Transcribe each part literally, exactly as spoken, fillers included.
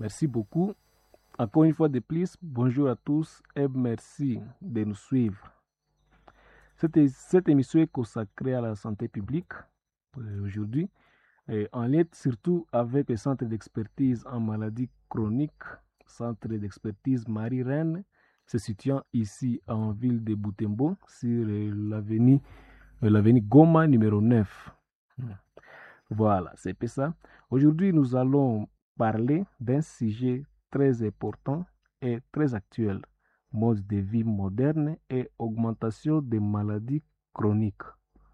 Merci beaucoup. Encore une fois de plus, bonjour à tous et merci de nous suivre. Cette, cette émission est consacrée à la santé publique euh, aujourd'hui, en lien surtout avec le centre d'expertise en maladies chroniques, centre d'expertise Marie-Reine, se situant ici en ville de Butembo, sur euh, l'avenue euh, l'avenue Goma numéro neuf. Voilà, c'est ça. Aujourd'hui, nous allons parler d'un sujet très important et très actuel, mode de vie moderne et augmentation des maladies chroniques.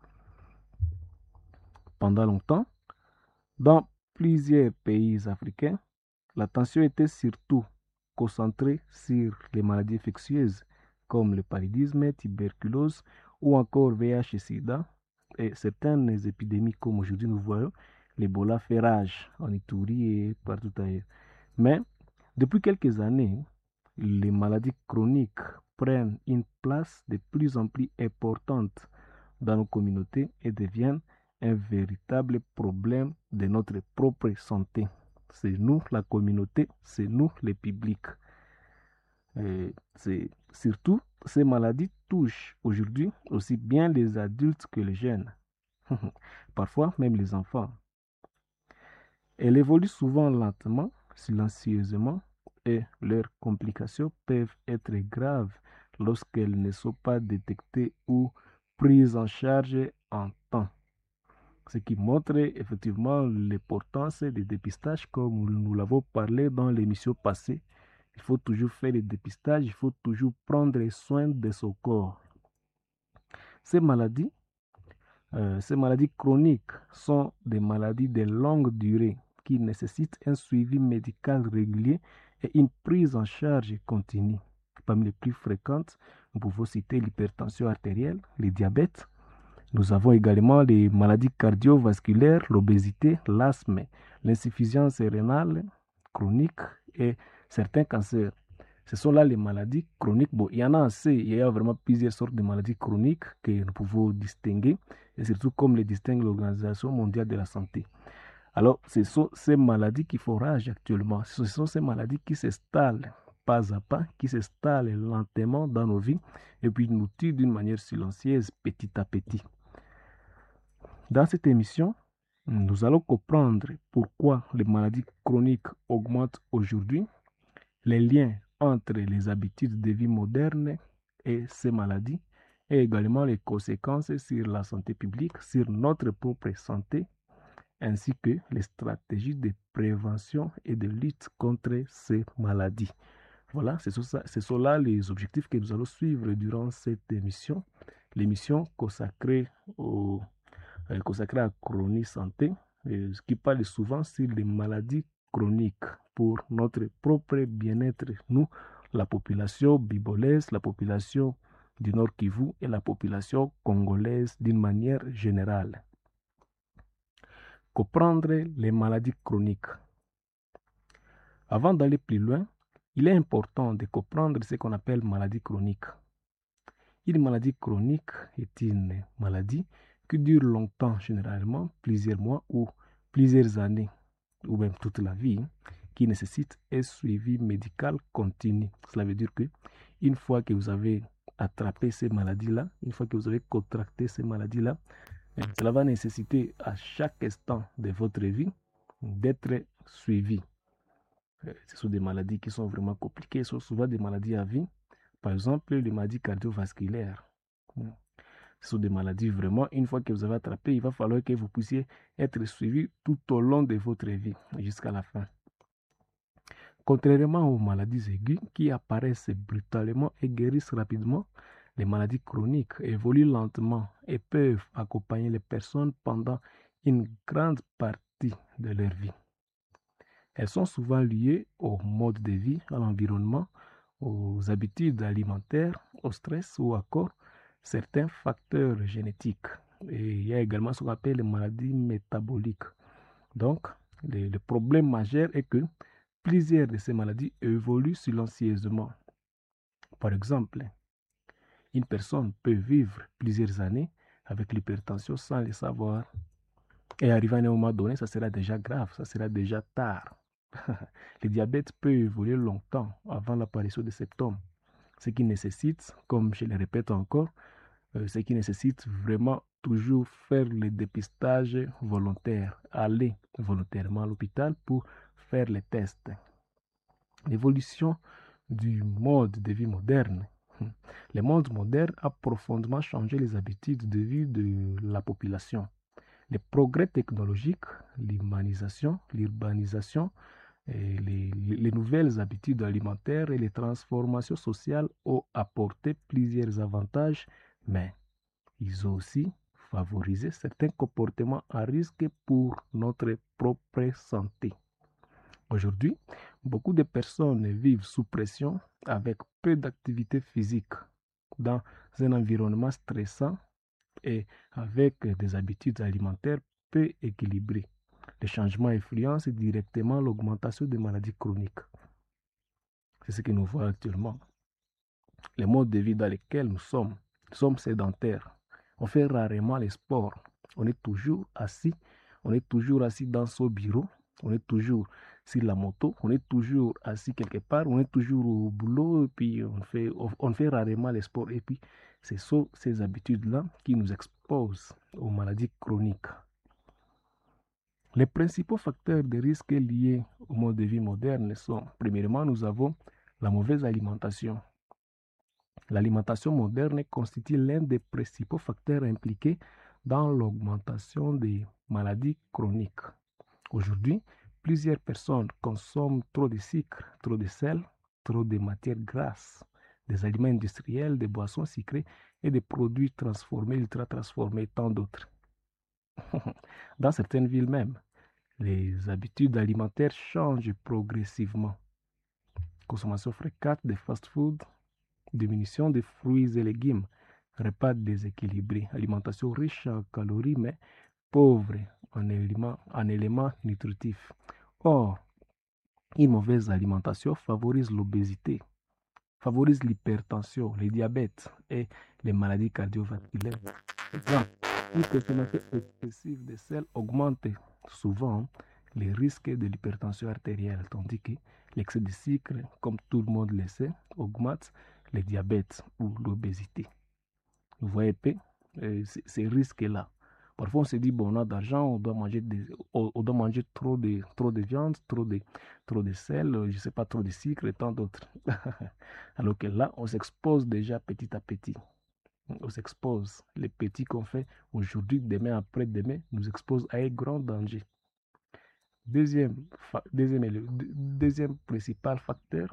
Pendant longtemps, dans plusieurs pays africains, l'attention était surtout concentrée sur les maladies infectieuses comme le paludisme, tuberculose ou encore V I H et SIDA et certaines épidémies comme aujourd'hui nous voyons l'Ebola fait rage en Ituri et partout ailleurs. Mais depuis quelques années, les maladies chroniques prennent une place de plus en plus importante dans nos communautés et deviennent un véritable problème de notre propre santé. C'est nous, la communauté, c'est nous, les publics. C'est surtout, ces maladies touchent aujourd'hui aussi bien les adultes que les jeunes, parfois même les enfants. Elles évoluent souvent lentement, silencieusement, et leurs complications peuvent être graves lorsqu'elles ne sont pas détectées ou prises en charge en temps. Ce qui montre effectivement l'importance des dépistages, comme nous l'avons parlé dans l'émission passée. Il faut toujours faire des dépistages, il faut toujours prendre soin de son corps. Ces maladies, euh, ces maladies chroniques sont des maladies de longue durée qui nécessitent un suivi médical régulier et une prise en charge continue. Parmi les plus fréquentes, nous pouvons citer l'hypertension artérielle, le diabète. Nous avons également les maladies cardiovasculaires, l'obésité, l'asthme, l'insuffisance rénale chronique et certains cancers. Ce sont là les maladies chroniques. Bon, il y en a assez, il y a vraiment plusieurs sortes de maladies chroniques que nous pouvons distinguer, et surtout comme les distingue l'Organisation mondiale de la santé. Alors, ce sont ces maladies qui font rage actuellement. Ce sont ces maladies qui s'installent pas à pas, qui s'installent lentement dans nos vies et puis nous tuent d'une manière silencieuse, petit à petit. Dans cette émission, nous allons comprendre pourquoi les maladies chroniques augmentent aujourd'hui, les liens entre les habitudes de vie modernes et ces maladies, et également les conséquences sur la santé publique, sur notre propre santé, ainsi que les stratégies de prévention et de lutte contre ces maladies. Voilà, ce sont, ça, ce sont là les objectifs que nous allons suivre durant cette émission, l'émission consacrée, au, euh, consacrée à Chronique Santé, euh, qui parle souvent sur les maladies chroniques pour notre propre bien-être, nous, la population bibolaise, la population du Nord Kivu et la population congolaise d'une manière générale. Comprendre les maladies chroniques. Avant d'aller plus loin, il est important de comprendre ce qu'on appelle maladie chronique. Une maladie chronique est une maladie qui dure longtemps, généralement plusieurs mois ou plusieurs années, ou même toute la vie, qui nécessite un suivi médical continu. Cela veut dire que une fois que vous avez attrapé ces maladies-là, une fois que vous avez contracté ces maladies-là, cela va nécessiter à chaque instant de votre vie d'être suivi. Ce sont des maladies qui sont vraiment compliquées, ce sont souvent des maladies à vie. Par exemple, les maladies cardiovasculaires. Ce sont des maladies vraiment, une fois que vous avez attrapé, il va falloir que vous puissiez être suivi tout au long de votre vie, jusqu'à la fin. Contrairement aux maladies aiguës qui apparaissent brutalement et guérissent rapidement, les maladies chroniques évoluent lentement et peuvent accompagner les personnes pendant une grande partie de leur vie. Elles sont souvent liées au mode de vie, à l'environnement, aux habitudes alimentaires, au stress ou encore certains facteurs génétiques. Et il y a également ce qu'on appelle les maladies métaboliques. Donc, le, le problème majeur est que plusieurs de ces maladies évoluent silencieusement. Par exemple, une personne peut vivre plusieurs années avec l'hypertension sans le savoir. Et arrivé à un moment donné, ça sera déjà grave, ça sera déjà tard. Le diabète peut évoluer longtemps avant l'apparition des symptômes, ce qui nécessite, comme je le répète encore, euh, ce qui nécessite vraiment toujours faire le dépistage volontaire, aller volontairement à l'hôpital pour faire les tests. L'évolution du mode de vie moderne. Le monde moderne a profondément changé les habitudes de vie de la population. Les progrès technologiques, l'humanisation, l'urbanisation, et les, les nouvelles habitudes alimentaires et les transformations sociales ont apporté plusieurs avantages, mais ils ont aussi favorisé certains comportements à risque pour notre propre santé. Aujourd'hui, beaucoup de personnes vivent sous pression avec peu d'activité physique, dans un environnement stressant et avec des habitudes alimentaires peu équilibrées. Les changements influencent directement l'augmentation des maladies chroniques. C'est ce que nous voyons actuellement. Les modes de vie dans lesquels nous sommes, nous sommes sédentaires. On fait rarement les sports. On est toujours assis. On est toujours assis dans son bureau. On est toujours sur la moto. On est toujours assis quelque part. On est toujours au boulot. Et puis on fait, on fait rarement les sports. Et puis c'est ces habitudes-là qui nous exposent aux maladies chroniques. Les principaux facteurs de risque liés au mode de vie moderne sont, premièrement, nous avons la mauvaise alimentation. L'alimentation moderne constitue l'un des principaux facteurs impliqués dans l'augmentation des maladies chroniques. Aujourd'hui, plusieurs personnes consomment trop de sucre, trop de sel, trop de matières grasses, des aliments industriels, des boissons sucrées et des produits transformés, ultra transformés, tant d'autres. Dans certaines villes même, les habitudes alimentaires changent progressivement. Consommation fréquente de fast-food, diminution des fruits et légumes, repas déséquilibrés, alimentation riche en calories mais pauvre en éléments, en éléments nutritifs. Or, une mauvaise alimentation favorise l'obésité, favorise l'hypertension, le diabète et les maladies cardiovasculaires. Exemple, une consommation excessive de sel augmente souvent les risques de l'hypertension artérielle, tandis que l'excès de sucre, comme tout le monde le sait, augmente le diabète ou l'obésité. Vous voyez euh, ces risques-là. Parfois, on se dit, bon, on a d'argent, on doit manger, des, on, on doit manger trop, de, trop de viande, trop de, trop de sel, je ne sais pas, trop de sucre et tant d'autres. Alors que là, on s'expose déjà petit à petit. On s'expose. Les petits qu'on fait aujourd'hui, demain, après-demain, nous expose à un grand danger. Deuxième, deuxième, deuxième principal facteur,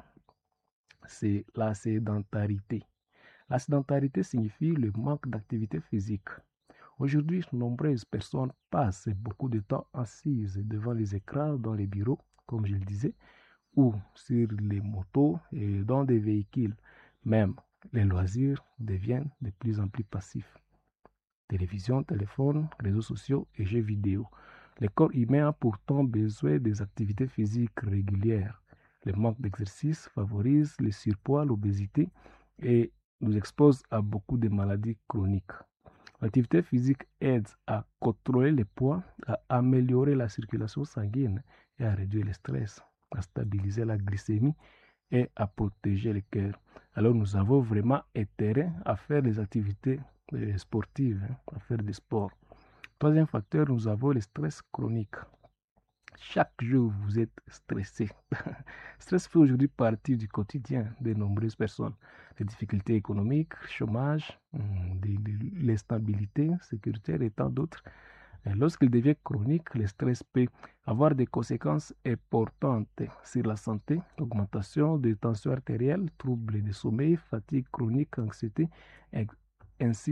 c'est la sédentarité. La sédentarité signifie le manque d'activité physique. Aujourd'hui, nombreuses personnes passent beaucoup de temps assises devant les écrans, dans les bureaux, comme je le disais, ou sur les motos et dans des véhicules. Même les loisirs deviennent de plus en plus passifs. Télévision, téléphone, réseaux sociaux et jeux vidéo. Le corps humain a pourtant besoin des activités physiques régulières. Le manque d'exercice favorise le surpoids, l'obésité et nous expose à beaucoup de maladies chroniques. L'activité physique aide à contrôler le poids, à améliorer la circulation sanguine et à réduire le stress, à stabiliser la glycémie et à protéger le cœur. Alors nous avons vraiment intérêt à faire des activités sportives, à faire du sport. Troisième facteur, nous avons le stress chronique. Chaque jour, vous êtes stressé. Le stress fait aujourd'hui partie du quotidien de nombreuses personnes. Les difficultés économiques, le chômage, l'instabilité sécuritaire et tant d'autres. Lorsqu'il devient chronique, le stress peut avoir des conséquences importantes sur la santé, augmentation de tension artérielle, troubles de sommeil, fatigue chronique, anxiété, ainsi